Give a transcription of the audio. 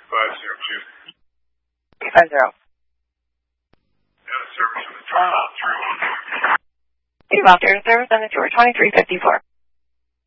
250. Team operator service on the tour 2354.